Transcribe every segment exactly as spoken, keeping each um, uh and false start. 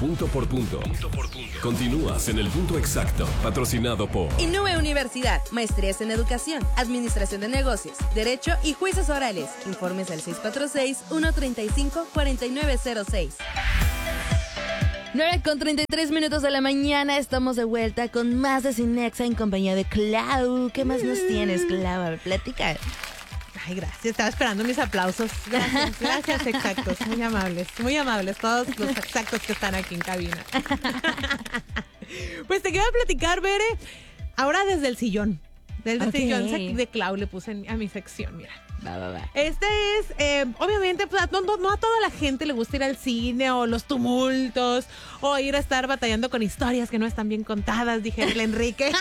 punto por punto. Punto por punto. Continúas en el punto exacto, patrocinado por Innove Universidad, maestrías en educación, administración de negocios, derecho y juicios orales. Informes al seis cuatro seis, uno tres cinco, cuatro nueve cero seis. nueve con treinta y tres minutos de la mañana, estamos de vuelta con más de Cinexa en compañía de Clau. ¿Qué más nos tienes, Clau? A ver, platica. Ay, gracias. Estaba esperando mis aplausos. Gracias, gracias, exactos. Muy amables, muy amables todos los exactos que están aquí en cabina. Pues te quiero platicar, Bere, ahora desde el sillón. Desde Okay. el sillón de Clau le puse en- a mi sección, mira. Va, va, va. Este es, eh, obviamente, pues, no, no, no a toda la gente le gusta ir al cine o los tumultos o ir a estar batallando con historias que no están bien contadas, dije el Enrique.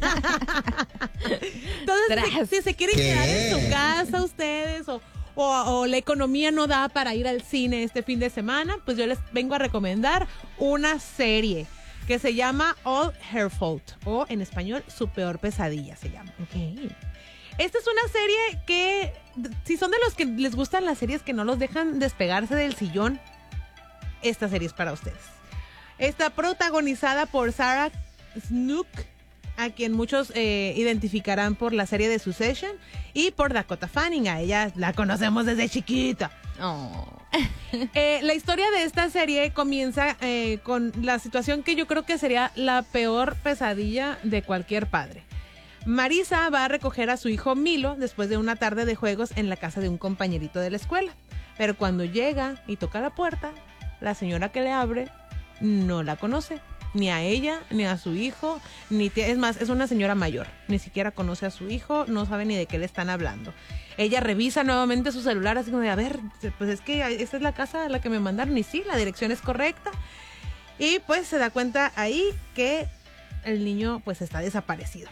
Entonces, si, si se quieren ¿Qué? quedar en su casa ustedes o, o, o la economía no da para ir al cine este fin de semana, pues yo les vengo a recomendar una serie que se llama All Her Fault, o en español, Su Peor Pesadilla se llama. Ok. Esta es una serie que, si son de los que les gustan las series que no los dejan despegarse del sillón, esta serie es para ustedes. Está protagonizada por Sarah Snook, a quien muchos eh, identificarán por la serie de Succession, y por Dakota Fanning. A ella la conocemos desde chiquita. Oh. Eh, la historia de esta serie comienza eh, con la situación que yo creo que sería la peor pesadilla de cualquier padre. Marisa va a recoger a su hijo Milo después de una tarde de juegos en la casa de un compañerito de la escuela. Pero cuando llega y toca la puerta, la señora que le abre no la conoce. Ni a ella, ni a su hijo, ni t- es más, es una señora mayor. Ni siquiera conoce a su hijo, no sabe ni de qué le están hablando. Ella revisa nuevamente su celular así como de, a ver, pues es que esta es la casa a la que me mandaron y sí, la dirección es correcta. Y pues se da cuenta ahí que el niño pues está desaparecido.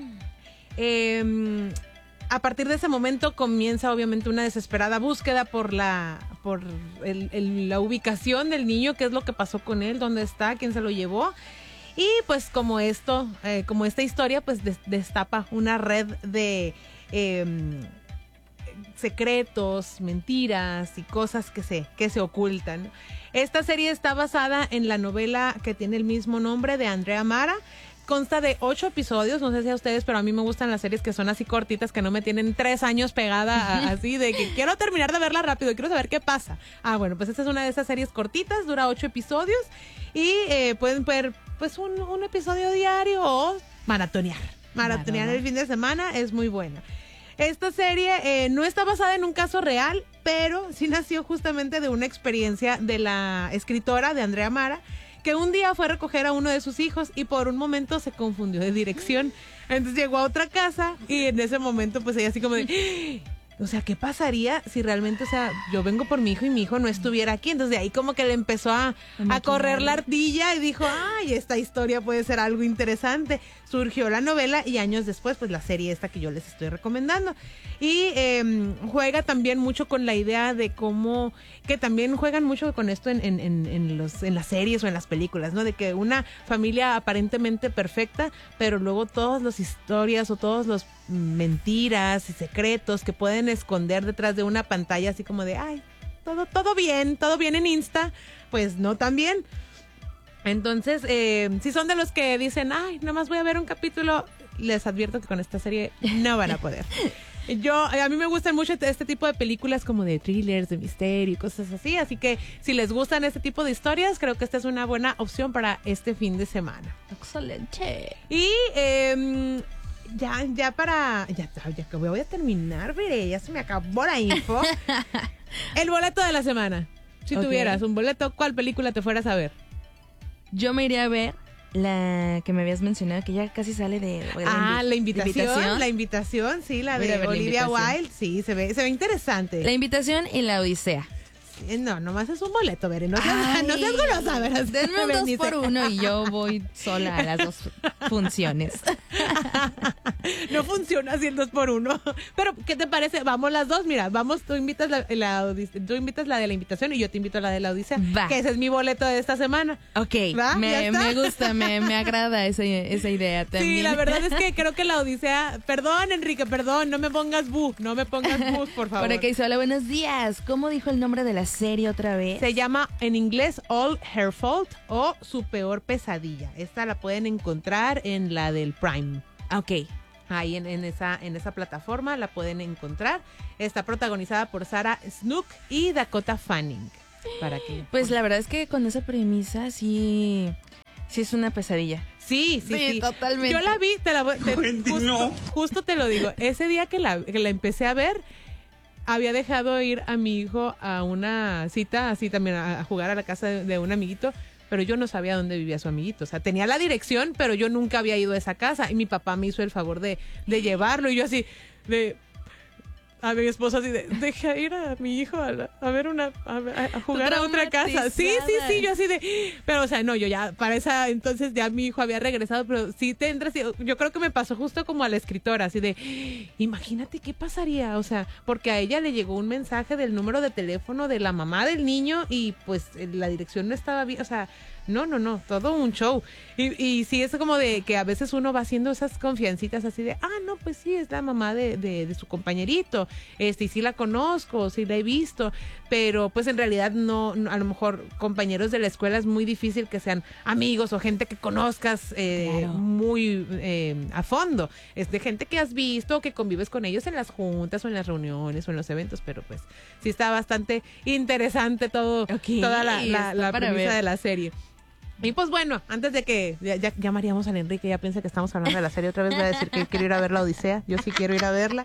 Eh, a partir de ese momento comienza obviamente una desesperada búsqueda por la por el, el, la ubicación del niño, qué es lo que pasó con él, dónde está, quién se lo llevó. Y pues como esto, eh, como esta historia pues des, destapa una red de eh, secretos, mentiras y cosas que se, que se ocultan. Esta serie está basada en la novela que tiene el mismo nombre de Andrea Mara. Consta de ocho episodios, no sé si a ustedes, pero a mí me gustan las series que son así cortitas, que no me tienen tres años pegada a, así de que quiero terminar de verla rápido, quiero saber qué pasa. Ah, bueno, pues esta es una de esas series cortitas, dura ocho episodios y eh, pueden ver pues un, un episodio diario o maratonear. Maratonear Claro. el fin de semana es muy buena. Esta serie eh, no está basada en un caso real, pero sí nació justamente de una experiencia de la escritora de Andrea Mara, que un día fue a recoger a uno de sus hijos y por un momento se confundió de dirección. Entonces llegó a otra casa y en ese momento pues ella así como de... O sea, ¿qué pasaría si realmente, o sea, yo vengo por mi hijo y mi hijo no estuviera aquí? Entonces de ahí como que le empezó a, a correr la ardilla y dijo, ay, esta historia puede ser algo interesante. Surgió la novela y años después, pues la serie esta que yo les estoy recomendando. Y eh, juega también mucho con la idea de cómo, que también juegan mucho con esto en, en, en, en, los, en las series o en las películas, ¿no? De que una familia aparentemente perfecta, pero luego todas las historias o todos los mentiras y secretos que pueden esconder detrás de una pantalla así como de, ay, todo, todo bien, todo bien en Insta, pues no tan bien. Entonces, eh, si son de los que dicen, ay, nomás voy a ver un capítulo, les advierto que con esta serie no van a poder. Yo, a mí me gustan mucho este tipo de películas como de thrillers, de misterio y cosas así, así que si les gustan este tipo de historias, creo que esta es una buena opción para este fin de semana. Excelente. Y eh, ya, ya para, ya, ya que voy a terminar, veré, ya se me acabó la info. El boleto de la semana. Si Ok. tuvieras un boleto, ¿cuál película te fueras a ver? Yo me iría a ver la que me habías mencionado, que ya casi sale de... de Ah, invi- la invitación, invitación. la invitación, sí, la Voy a de ver la Olivia invitación. Wilde, sí, se ve, se ve interesante. La invitación y la Odisea. Sí, no, nomás es un boleto, Bere, no seas, Ay, no seas golosa, Bere. Denme un dos Bendice. por uno y yo voy sola a las dos funciones. No funciona así el dos por uno. Pero, ¿qué te parece? Vamos las dos, mira, vamos, tú invitas la, la, Odise- tú invitas la de la invitación y yo te invito a la de la Odisea. Va. Que ese es mi boleto de esta semana. Ok, ¿Va? ¿Ya me, está? me gusta, me, me agrada esa, esa idea también. Sí, la verdad es que creo que la Odisea, perdón Enrique, perdón, no me pongas bu, no me pongas bu, por favor. Por acá dice, hola, buenos días. ¿Cómo dijo el nombre de la serie otra vez? Se llama en inglés All Her Fault o Su Peor Pesadilla. Esta la pueden encontrar en la del Prime. Ok. Ahí en, en, esa, en esa plataforma la pueden encontrar. Está protagonizada por Sarah Snook y Dakota Fanning. Para que, pues la verdad es que con esa premisa sí, sí es una pesadilla. Sí, sí, sí, sí. Totalmente. Yo la vi, te la voy, te, justo, justo te lo digo. Ese día que la, que la empecé a ver, había dejado ir a mi hijo a una cita, así también a, a jugar a la casa de, de un amiguito, pero yo no sabía dónde vivía su amiguito. O sea, tenía la dirección, pero yo nunca había ido a esa casa. Y mi papá me hizo el favor de, de llevarlo. Y yo así, de... A mi esposa así de, deja ir a mi hijo a, la, a ver una, a, a jugar a otra casa. Sí, sí, sí, yo así de, pero o sea, no, yo ya, para esa entonces ya mi hijo había regresado, pero sí te entras, yo creo que me pasó justo como a la escritora, así de, imagínate qué pasaría, o sea, porque a ella le llegó un mensaje del número de teléfono de la mamá del niño y pues la dirección no estaba bien, o sea, no, no, no, todo un show. Y, y sí es como de que a veces uno va haciendo esas confiancitas así de, ah, no, pues sí, es la mamá de, de, de su compañerito, este, y sí la conozco, sí la he visto, pero pues en realidad no, no, a lo mejor compañeros de la escuela es muy difícil que sean amigos o gente que conozcas eh, claro. muy eh, a fondo. Es de gente que has visto, que convives con ellos en las juntas o en las reuniones o en los eventos, pero pues sí está bastante interesante todo, okay, toda la, la, la premisa ver. de la serie. Y pues bueno, antes de que ya, ya llamaríamos al Enrique, ya piensa que estamos hablando de la serie otra vez, voy a decir que quiero ir a ver la Odisea. Yo sí quiero ir a verla.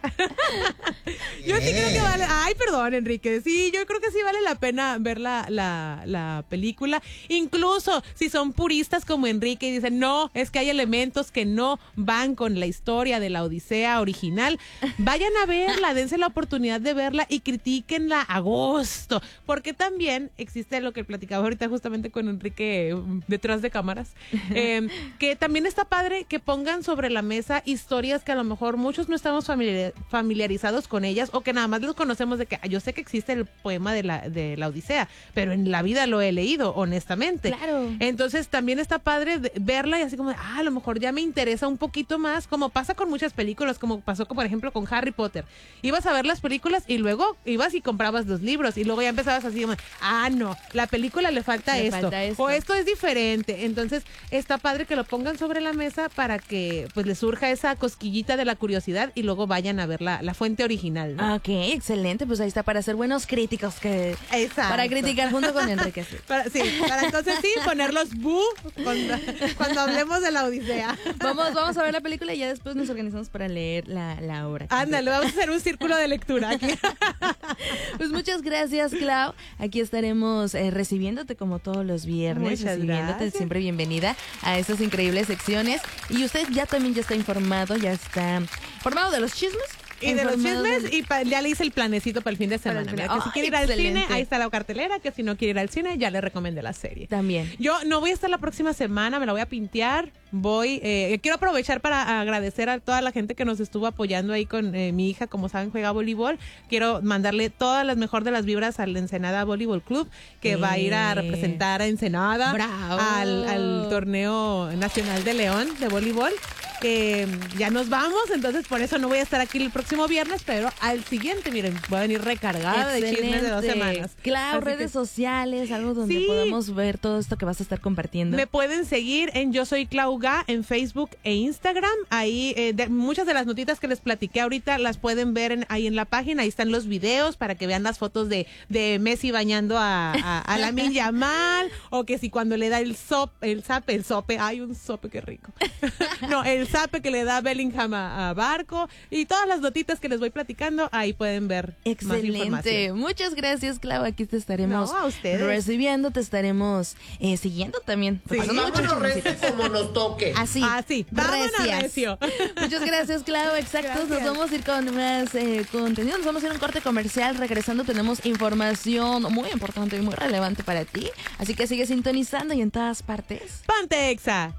Yo sí creo que vale. Ay, perdón, Enrique. Sí, yo creo que sí vale la pena ver la, la, la película. Incluso si son puristas como Enrique y dicen, no, es que hay elementos que no van con la historia de la Odisea original, vayan a verla, dense la oportunidad de verla y critíquenla a gusto. Porque también existe lo que platicaba ahorita justamente con Enrique detrás de cámaras, eh, que también está padre que pongan sobre la mesa historias que a lo mejor muchos no estamos familiar, familiarizados con ellas o que nada más los conocemos de que yo sé que existe el poema de la, de la Odisea, pero en la vida lo he leído, honestamente. Claro. Entonces también está padre de verla y así como, ah, a lo mejor ya me interesa un poquito más, como pasa con muchas películas, como pasó por ejemplo con Harry Potter. Ibas a ver las películas y luego ibas y comprabas los libros y luego ya empezabas así como, ah, no, la película le falta, le esto, falta esto, o esto es diferente. Entonces está padre que lo pongan sobre la mesa para que pues les surja esa cosquillita de la curiosidad y luego vayan a ver la, la fuente original, ¿no? Ok, excelente, pues ahí está para ser buenos críticos, que Exacto. Para criticar junto con Enrique. Sí, para, sí, para entonces sí ponerlos bu cuando, cuando hablemos de la Odisea. Vamos, vamos a ver la película y ya después nos organizamos para leer la, la obra. Ándale, vamos a hacer un círculo de lectura aquí. Pues muchas gracias, Clau. Aquí estaremos eh, recibiéndote como todos los viernes. Muchas recibiéndote gracias. Siempre bienvenida a estas increíbles secciones. Y usted ya también ya está informado, ya está informado de los chismes. Y de los chismes, del... y pa, ya le hice el planecito para el fin de semana. Mira, que oh, si quiere ir excelente. al cine, ahí está la cartelera, que si no quiere ir al cine, ya le recomendé la serie. También. Yo no voy a estar la próxima semana, me la voy a pintear. Voy, eh, quiero aprovechar para agradecer a toda la gente que nos estuvo apoyando ahí con eh, mi hija, como saben, juega voleibol. Quiero mandarle todas las mejor de las vibras al Ensenada Voleibol Club, que eh. va a ir a representar a Ensenada al, al torneo nacional de León de voleibol. Eh, ya nos vamos, entonces por eso no voy a estar aquí el próximo viernes, pero al siguiente, miren, voy a venir recargada Excelente. de chismes de dos semanas. Claro, así redes que... sociales, algo donde sí. podamos ver todo esto que vas a estar compartiendo. Me pueden seguir en Yo Soy Clau Gá en Facebook e Instagram. Ahí eh, de, muchas de las notitas que les platiqué ahorita las pueden ver en, ahí en la página. Ahí están los videos para que vean las fotos de, de Messi bañando a, a, a Lamine Yamal, o que si cuando le da el sop, el zape, el sope, ay, un sope, qué rico. No, el zape que le da Bellingham a, a Barco, y todas las notitas que les voy platicando, ahí pueden ver Excelente. Más información. Muchas gracias, Clau. Aquí te estaremos no, a ustedes. recibiendo, te estaremos eh, siguiendo también. Sí. Vámonos recio como nos toque. Así, Así. Recio. Muchas gracias, Clau. Exacto. Gracias. Nos vamos a ir con más eh, contenido. Nos vamos a ir a un corte comercial. Regresando tenemos información muy importante y muy relevante para ti. Así que sigue sintonizando y en todas partes. Pantexa.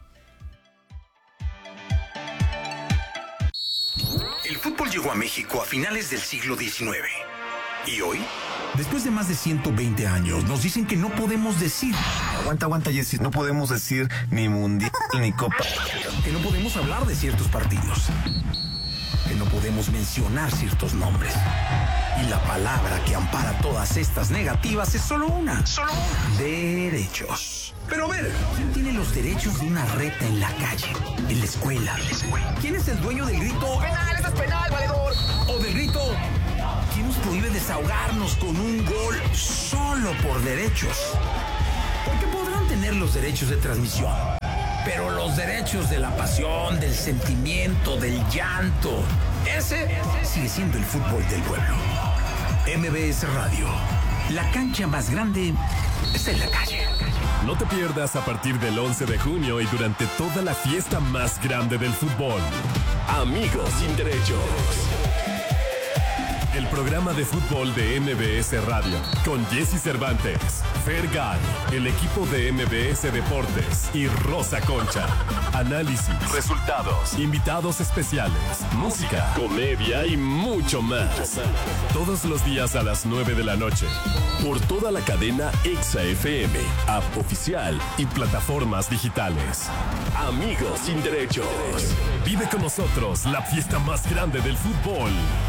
El fútbol llegó a México a finales del siglo diecinueve. ¿Y hoy? Después de más de ciento veinte años, nos dicen que no podemos decir... Aguanta, aguanta, Jessy. No podemos decir ni mundial ni copa. Que no podemos hablar de ciertos partidos. que no podemos mencionar ciertos nombres. Y la palabra que ampara todas estas negativas es solo una. Solo una. Derechos. Pero a ver, ¿quién tiene los derechos de una reta en la calle, en la escuela? En la escuela. ¿Quién es el dueño del grito "penal, eso es penal, valedor"? O del grito ¿quién nos prohíbe desahogarnos con un gol solo por derechos? Porque podrán tener los derechos de transmisión, pero los derechos de la pasión, del sentimiento, del llanto, ese sigue siendo el fútbol del pueblo. M B S Radio, la cancha más grande está en la calle. No te pierdas a partir del once de junio y durante toda la fiesta más grande del fútbol. Amigos sin derechos. El programa de fútbol de M B S Radio, con Jesse Cervantes, Fergay, el equipo de M B S Deportes y Rosa Concha. Análisis, resultados, invitados especiales, música, comedia y mucho más. Todos los días a las nueve de la noche. Por toda la cadena Exa F M, app oficial y plataformas digitales. Amigos sin derechos. Vive con nosotros la fiesta más grande del fútbol.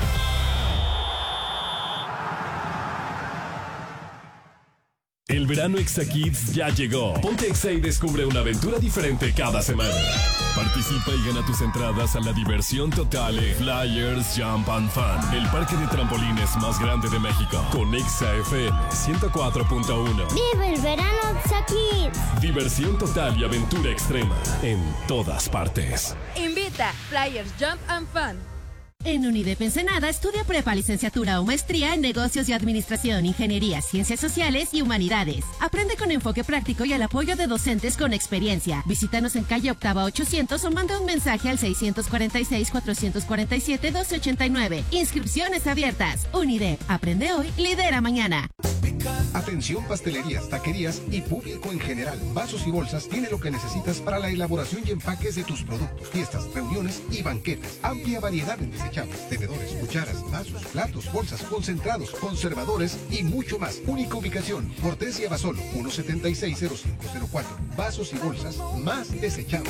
El verano Exa Kids ya llegó. Ponte Exa y descubre una aventura diferente cada semana. Participa y gana tus entradas a la diversión total en Flyers Jump and Fun, el parque de trampolines más grande de México. Con Exa F M ciento cuatro punto uno. ¡Vive el verano Exa Kids! Diversión total y aventura extrema en todas partes. Invita Flyers Jump and Fun. En UNIDEP Ensenada estudia prepa, licenciatura o maestría en negocios y administración, ingeniería, ciencias sociales y humanidades. Aprende con enfoque práctico y el apoyo de docentes con experiencia. Visítanos en calle Octava ochocientos o manda un mensaje al seiscientos cuarenta y seis, cuatrocientos cuarenta y siete, doce ochenta y nueve. Inscripciones abiertas. UNIDEP. Aprende hoy, lidera mañana. Atención pastelerías, taquerías y público en general. Vasos y bolsas tiene lo que necesitas para la elaboración y empaques de tus productos, fiestas, reuniones y banquetes. Amplia variedad en desechables, tenedores, cucharas, vasos, platos, bolsas, concentrados, conservadores y mucho más. Única ubicación, Cortés y Abasolo, uno setenta y seis, cero cinco cero cuatro. Vasos y bolsas más desechables.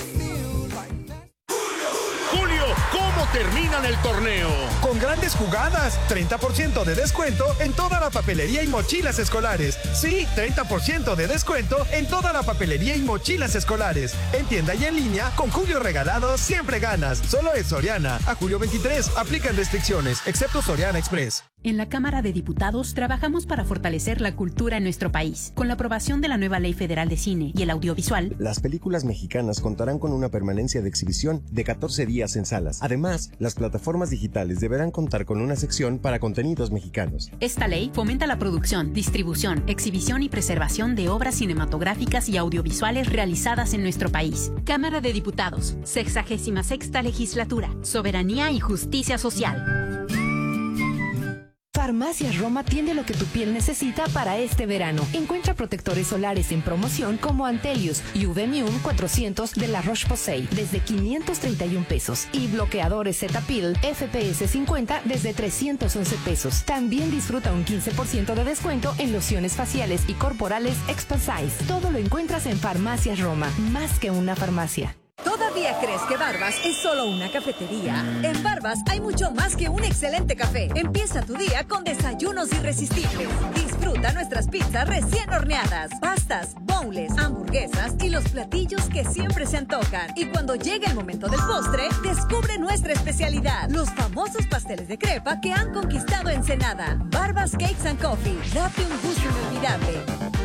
Julio, ¿cómo terminan el torneo? Con grandes jugadas, treinta por ciento de descuento en toda la papelería y mochilas escolares. Sí, treinta por ciento de descuento en toda la papelería y mochilas escolares. En tienda y en línea, con Julio regalado, siempre ganas. Solo es Soriana. A julio veintitrés, aplican restricciones, excepto Soriana Express. En la Cámara de Diputados trabajamos para fortalecer la cultura en nuestro país. Con la aprobación de la nueva Ley Federal de Cine y el Audiovisual, las películas mexicanas contarán con una permanencia de exhibición de catorce días en salas. Además, las plataformas digitales deberán contar con una sección para contenidos mexicanos. Esta ley fomenta la producción, distribución, exhibición y preservación de obras cinematográficas y audiovisuales realizadas en nuestro país. Cámara de Diputados, sexagésima sexta Legislatura, Soberanía y Justicia Social. Farmacias Roma tiene lo que tu piel necesita para este verano. Encuentra protectores solares en promoción como Antelius y U V Immune cuatrocientos de la Roche-Posay desde quinientos treinta y un pesos y bloqueadores Cetaphil F P S cincuenta desde trescientos once pesos. También disfruta un quince por ciento de descuento en lociones faciales y corporales Expansize. Todo lo encuentras en Farmacias Roma, más que una farmacia. ¿Todavía crees que Barbas es solo una cafetería? En Barbas hay mucho más que un excelente café. Empieza tu día con desayunos irresistibles. Disfruta nuestras pizzas recién horneadas, pastas, boneless, hamburguesas y los platillos que siempre se antojan. Y cuando llegue el momento del postre, descubre nuestra especialidad, los famosos pasteles de crepa que han conquistado Ensenada. Barbas Cakes and Coffee. Date un gusto inolvidable.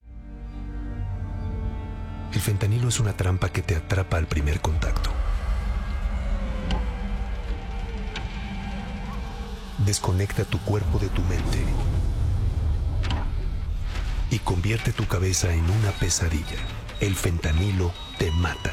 El fentanilo es una trampa que te atrapa al primer contacto. Desconecta tu cuerpo de tu mente y convierte tu cabeza en una pesadilla. El fentanilo te mata.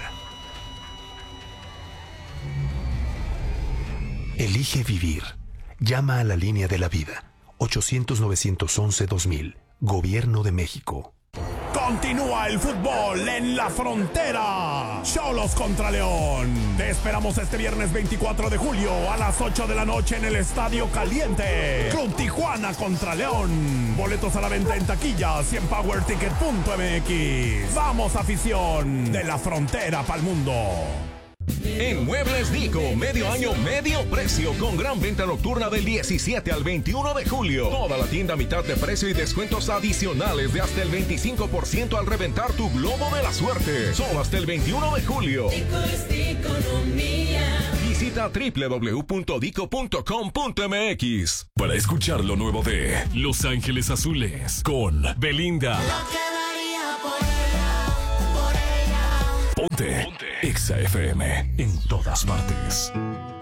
Elige vivir. Llama a la línea de la vida. ochocientos, novecientos once, dos mil. Gobierno de México. Continúa el fútbol en la frontera. Xolos contra León. Te esperamos este viernes veinticuatro de julio a las ocho de la noche en el Estadio Caliente. Club Tijuana contra León. Boletos a la venta en taquillas y en power ticket punto m x. Vamos, afición de la frontera pa'l mundo. En Muebles Dico, medio año, medio precio, con gran venta nocturna del diecisiete al veintiuno de julio. Toda la tienda a mitad de precio y descuentos adicionales de hasta el veinticinco por ciento al reventar tu globo de la suerte. Solo hasta el veintiuno de julio. Dico es economía. Visita doble u doble u doble u punto dico punto com punto m x para escuchar lo nuevo de Los Ángeles Azules con Belinda. Ponte, Ponte. Exa F M en todas partes.